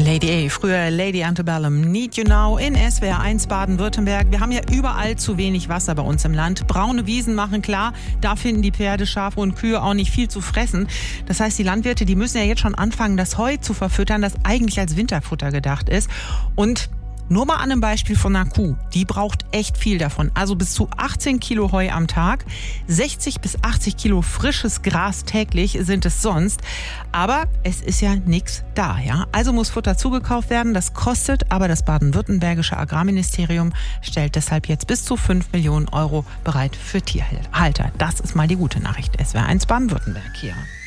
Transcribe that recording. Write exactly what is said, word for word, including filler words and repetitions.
Lady A, früher Lady Antebellum, Need You Now in S W R eins Baden-Württemberg. Wir haben ja überall zu wenig Wasser bei uns im Land. Braune Wiesen machen klar, da finden die Pferde, Schafe und Kühe auch nicht viel zu fressen. Das heißt, die Landwirte, die müssen ja jetzt schon anfangen, das Heu zu verfüttern, das eigentlich als Winterfutter gedacht ist. Und nur mal an einem Beispiel von einer Kuh. Die braucht echt viel davon. Also bis zu achtzehn Kilo Heu am Tag. sechzig bis achtzig Kilo frisches Gras täglich sind es sonst. Aber es ist ja nichts da, ja. Also muss Futter zugekauft werden. Das kostet, aber das baden-württembergische Agrarministerium stellt deshalb jetzt bis zu fünf Millionen Euro bereit für Tierhalter. Das ist mal die gute Nachricht. S W R eins Baden-Württemberg hier.